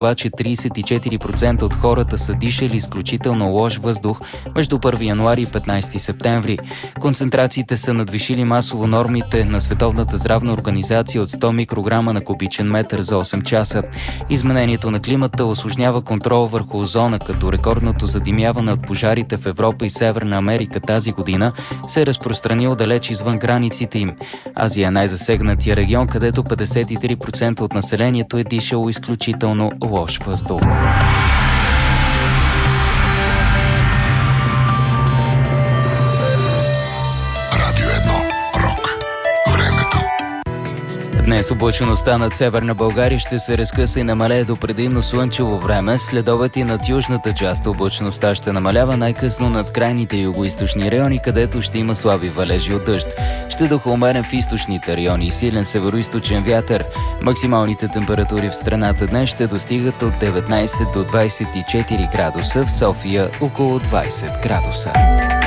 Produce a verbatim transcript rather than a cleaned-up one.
че тридесет и четири процента от хората са дишали изключително лош въздух между първи януари и петнайсети септември. Концентрациите са надвишили масово нормите на Световната здравна организация от сто микрограма на кубичен метър за осем часа. Изменението на климата усложнява контрол върху озона, като рекордното задимяване от пожарите в Европа и Северна Америка тази година се е разпространил далеч извън границите им. Азия е най-засегнатия регион, където петдесет и три процента от населението е дишало изключително лош въздух. Радио едно. Рок. Времето. Днес облачеността над Северна България ще се разкъса и намалее до предимно слънчево време. След обед и над южната част облачността ще намалява най-късно над крайните югоизточни райони, където ще има слаби валежи от дъжд. Ще духа умерен в източните райони и силен североизточен вятър. Максималните температури в страната днес ще достигат от деветнайсет до двайсет и четири градуса, в София около двайсет градуса.